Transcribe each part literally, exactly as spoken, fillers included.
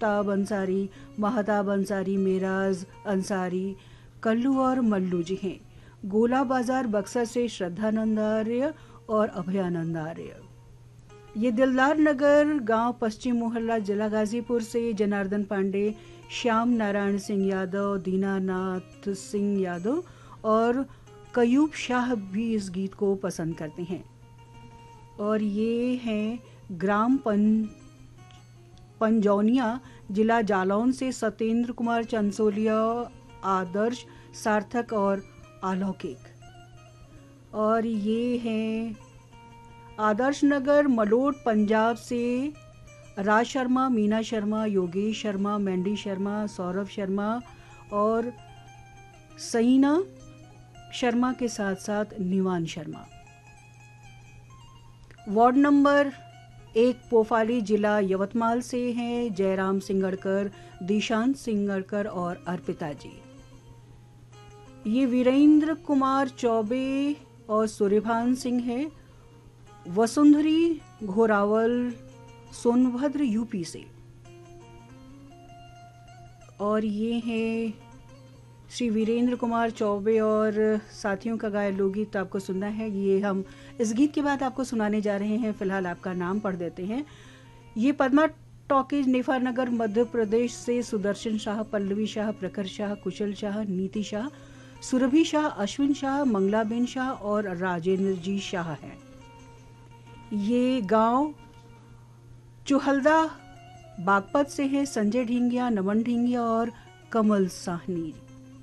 आफ्ताब अंसारी, महताब अंसारी, मेराज अंसारी, कल्लू और मल्लू जी हैं। गोला बाजार बक्सर से श्रद्धानंद आर्य और अभयानंद आर्य। ये दिलदार नगर गांव पश्चिम मोहल्ला जिला गाजीपुर से जनार्दन पांडे, श्याम नारायण सिंह यादव, दीनानाथ सिंह यादव और कयूब शाह भी इस गीत को पसंद करते हैं। और ये हैं ग्राम पं पंजौनिया जिला जालौन से सत्येंद्र कुमार चंसोलिया, आदर्श, सार्थक और अलौकिक। और ये हैं आदर्श नगर मलोट पंजाब से राज शर्मा, मीना शर्मा, योगेश शर्मा, मैंडी शर्मा, सौरभ शर्मा और सईना शर्मा के साथ साथ निवान शर्मा। वार्ड नंबर एक पोफाली जिला यवतमाल से हैं जयराम सिंगड़कर, दिशांत सिंगड़कर और अर्पिता जी। ये वीरेंद्र कुमार चौबे और सूर्यभान सिंह है वसुंधरी घोरावल सोनभद्र यूपी से। और ये हैं श्री वीरेंद्र कुमार चौबे और साथियों का गाया लोकगीत आपको सुनना है। ये हम इस गीत के बाद आपको सुनाने जा रहे हैं। फिलहाल आपका नाम पढ़ देते हैं। ये पद्मा टॉकीज निफार नगर मध्य प्रदेश से सुदर्शन शाह, पल्लवी शाह, प्रखर शाह, कुशल शाह, नीति शाह, सुरभि शाह, अश्विन शाह, मंगलाबेन शाह और राजेंद्र जी शाह हैं। ये गांव चुहलदा बागपत से है संजय ढींगिया, नमन ढींगिया और कमल साहनी।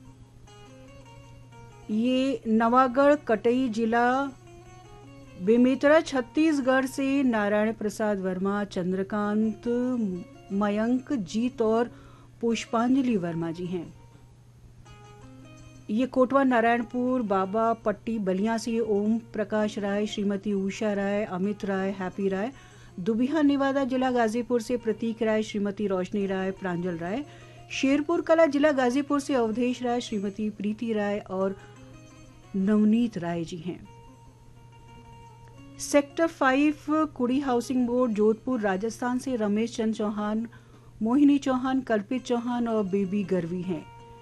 ये नवागढ़ कटई जिला बेमेतरा छत्तीसगढ़ से नारायण प्रसाद वर्मा, चंद्रकांत, मयंक, जीत और पुष्पांजलि वर्मा जी हैं। ये कोटवा नारायणपुर बाबा पट्टी बलिया से ओम प्रकाश राय, श्रीमती उषा राय, अमित राय, हैप्पी राय। दुबिहा निवादा जिला गाजीपुर से प्रतीक राय, श्रीमती रोशनी राय, प्रांजल राय। शेरपुर कला जिला गाजीपुर से अवधेश राय, श्रीमती प्रीति राय और नवनीत राय जी हैं। सेक्टर फाइव कुड़ी हाउसिंग बोर्ड जोधपुर राजस्थान से रमेश चंद चौहान, मोहिनी चौहान, कल्पित चौहान और बेबी गर्वी हैं।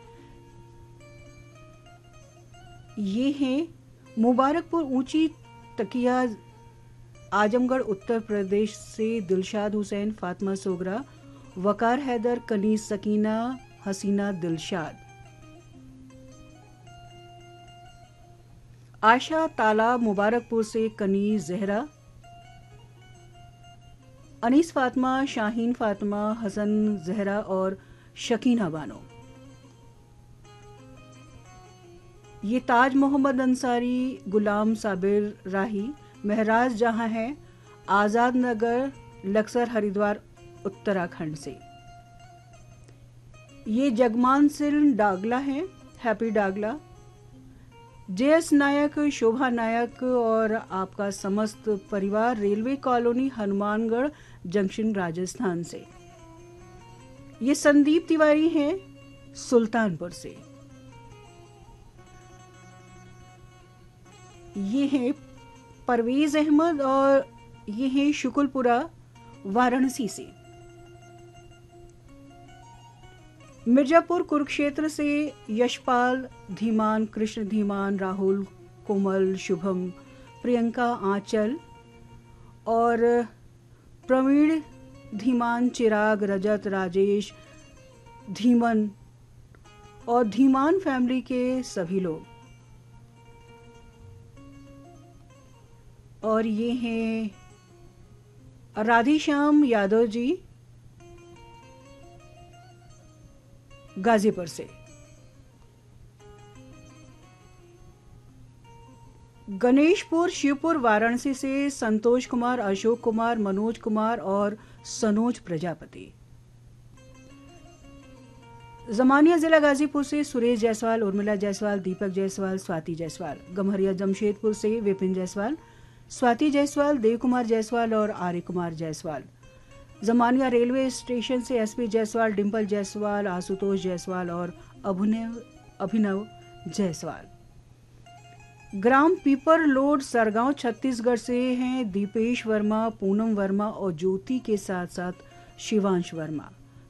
ये हैं मुबारकपुर ऊंची तकिया आजमगढ़ उत्तर प्रदेश से दिलशाद हुसैन, फातिमा सोगरा, वकार हैदर, कनीस सकीना, हसीना दिलशाद। आशा तालाब मुबारकपुर से कनीज जहरा, अनीस फातिमा, शाहीन फातिमा, हसन जहरा और शकीना बानो। ये ताज मोहम्मद अंसारी, गुलाम साबिर राही, महराज जहां है आजाद नगर लक्सर हरिद्वार उत्तराखंड से। ये जगमान सिंह डागला है, हैप्पी डागला। जेएस नायक, शोभा नायक और आपका समस्त परिवार railway colony Hanumangarh junction Rajasthan से। ये संदीप तिवारी हैं सुल्तानपुर से। ये हैं परवेज अहमद और ये हैं शुकुलपुरा वाराणसी से। मिर्जापुर कुरुक्षेत्र से यशपाल धीमान, कृष्ण धीमान, राहुल, कोमल, शुभम, प्रियंका, आंचल और प्रवीण धीमान, चिराग, रजत, राजेश, धीमन और धीमान फैमिली के सभी लोग। और ये हैं राधेश्याम यादव जी गाजीपुर से। गणेशपुर शिवपुर वाराणसी से संतोष कुमार, अशोक कुमार, मनोज कुमार और सनोज प्रजापति। जमानिया जिला गाजीपुर से सुरेश जायसवाल, उर्मिला जायसवाल, दीपक जायसवाल, स्वाति जायसवाल। गम्हरिया जमशेदपुर से विपिन जायसवाल, स्वाति जायसवाल, देव कुमार जायसवाल और आर्य कुमार जायसवाल। जमानिया रेलवे स्टेशन से एसपी जायसवाल, डिम्पल जायसवाल, आशुतोष जायसवाल और अभिनव अभिनव जायसवाल। ग्राम पीपर लोड सरगांव छत्तीसगढ़ से हैं दीपेश वर्मा, पूनम वर्मा और ज्योति के साथ साथ शिवांश वर्मा।